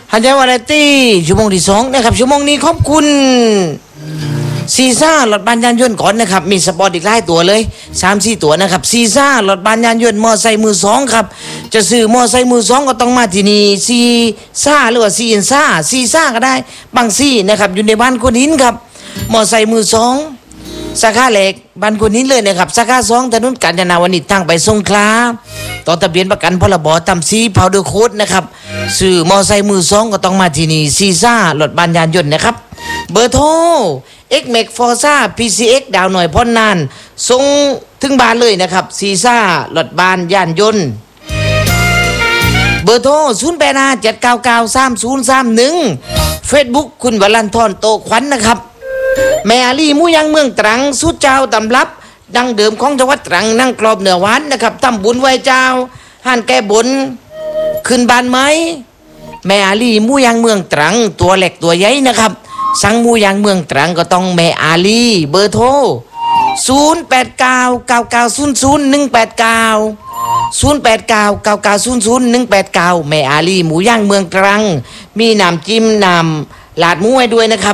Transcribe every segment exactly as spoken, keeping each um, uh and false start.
หันใจวาไรตี้ชั่วโมงที่สองนะครับชั่วโมงนี้ขอบคุณซีซ่ารถบัสยานยนต์ก่อนนะครับมีสปอร์ตอีกหลายตัวเลย สามสี่ ตัวนะครับซีซ่ารถบัสยานยนต์มอไซค์มือสองครับจะซื้อมอไซค์มือสองก็ต้องมาที่นี่ซีซ่าหรือว่าซีอินซ่าซีซ่าก็ได้บางซีนะครับอยู่ในบ้านคนหินครับมอไซค์มือสองสาขาเหล็กบ้านคนหินเลยนะครับสาขาสองถนนกาญจนาวนิชทางไปสงขลาต่อทะเบียนประกันพรบตำซีพาวเดอร์โค้ดนะครับซื้อมอไซค์มือสองก็ต้องมาที่นี่ซีซ่ารถบัสยานยนต์นะครับเบอร์โทร X Max Forza พี ซี เอ็กซ์ ดาวหน่อยพ้นนานส่งถึงบ้านเลยนะครับซีซ่ารถบัสยานยนต์เบอร์โทรศูนย์ แปด ห้า เจ็ด เก้า เก้า สาม ศูนย์ สาม หนึ่ง Facebook คุณวรันทรโตขวัญ นะครับแม่อาลีหมูยังเมืองตรังสุดเจ้าตำรับดังเดิมของจังหวัดตรังนั่งกรอบเหนือหวานนะครับทำบุญไหว้เจ้าห่านแก้บนขึ้นบ้านไหมแม่อาลีหมูยังเมืองตรังตัวเล็กตัวใหญ่นะครับสั่งหมูยังเมืองตรังก็ต้องแม่อาลีเบอร์โทรศูนย์ แปด เก้า เก้า เก้า ศูนย์ ศูนย์ หนึ่ง แปด เก้า ศูนย์ แปด เก้า เก้า เก้า ศูนย์ ศูนย์ หนึ่ง แปด เก้าแม่อาลีหมูย่างเมืองตรังมีน้ำจิ้มน้ำลาดหมูให้ด้วยนะครับ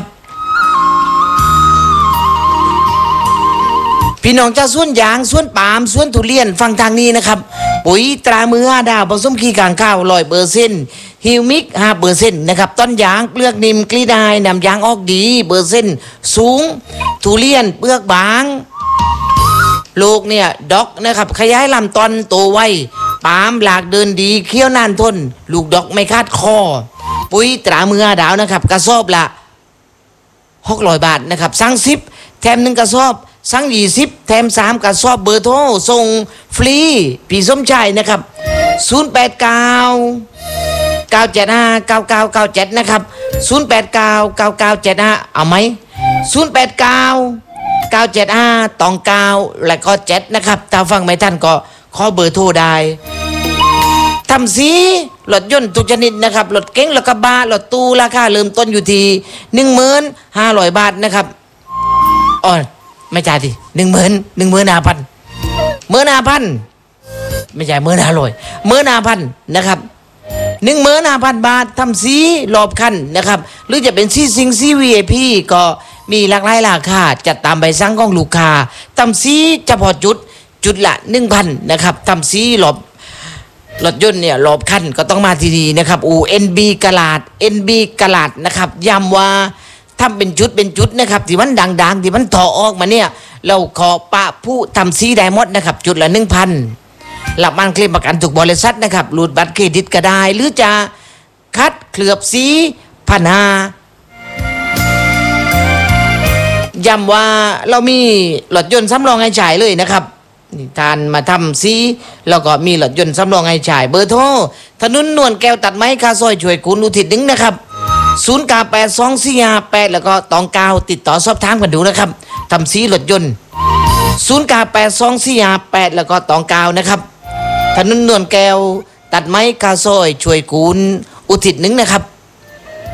พี่น้องเจ้าสวนยางสวนปาล์มสวนทุเรียนฟังทางนี้นะครับปุ๋ยตรามือห้าดาวผสมขี้กางข้าวร้อยเปอร์เซ็นต์ฮิวมิกห้าเปอร์เซ็นต์นะครับต้นยางเปลือกนิ่มกลีดายนำยางออกดีเปอร์เซ็นต์สูงทุเรียนเปลือกบางลูกเนี่ยดอกนะครับขยายลำต้นโตไวปาล์มหลากเดินดีเคี้ยวนานทนลูกดอกไม่คาดคอปุ๋ยตรามือห้าดาวนะครับกระสอบละหกร้อยบาทนะครับสั่งสิบแถมหนึ่งกระสอบสั่งยี่สิบแถมสามกระสอบเบอร์โทรส่งฟรีพี่สมชายนะครับศูนย์ แปด เก้า เก้า เจ็ด ห้า เก้า เก้า เก้า เจ็ดนะครับศูนย์ แปด เก้า เก้า เก้า เจ็ด ห้าเอาไหมศูนย์ แปด เก้า เก้า เจ็ด ห้า ตอง เก้าและก็เจ็ดนะครับถ้าฟังไม่ทันก็ขอเบอร์โทรได้ทำสีรถยนต์ทุกชนิดนะครับรถเก๋งรถกระบะรถตู้ราคาเริ่มต้นอยู่ที่ หนึ่งพันห้าร้อย บาทนะครับอ๋อไม่จ่ายดิหนึ่งหมื่นหนึ่งหมื่นห้าพันเมื่อห้าพันไม่จ่ายเมื่อห้าร้อยเมื่อห้าพันนะครับหนึ่งหมื่นห้าพันบาททำสีรอบคันนะครับหรือจะเป็นซีซิงซีวีไอพีก็มีหลากหลายราคาจัดตามใบสั่งของลูกค้าทำสีเฉพาะจุดจุดละหนึ่งพันนะครับทำสีรอบรถยนต์เนี่ยรอบคันก็ต้องมาที่นี่นะครับอูเอ็นบีกะลาดเอ็นบีกะลาดนะครับย้ำว่าทำเป็นจุดเป็นจุดนะครับที่มันดังๆที่มันถอออกมาเนี่ยเราขอปะผู้ทำซีไดมดนะครับจุดละหนึ่งพันหลับมันเคลมประกันถูกบริษัทนะครับหลุดบัตรเครดิตก็ได้หรือจะคัดเคลือบสีพันหาย้ำว่าเรามีรถยนต์สำรองให้จ่ายเลยนะครับทานมาทำซีแล้วก็มีรถยนต์สำรองให้จ่ายเบอร์โทรถนนนวลแก้วตัดไม้คาซอยช่วยคุณอุทิศหนึ่งนะครับศูนย์ เก้า แปด สอง สี่ ห้า แปดแล้วก็ตองเก้าติดต่อสอบถามกันดูนะครับทำสีรถยนต์ศูนย์ เก้า แปด สอง สี่ ห้า แปดแล้วก็ตองเก้านะครับถนนนวลแก้วตัดไม้คาซอยช่วยคุณอุทิศหนึ่งนะครับ